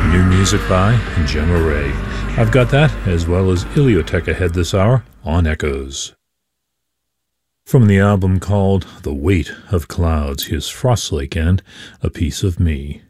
new music by Gemma Ray. I've got that, as well as Iliotech ahead this hour on Echoes. From the album called The Weight of Clouds, here's Frostlake and A Piece of Me.